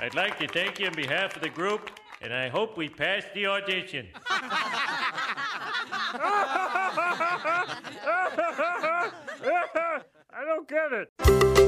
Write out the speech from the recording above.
I'd like to thank you on behalf of the group, and I hope we pass the audition. I don't get it.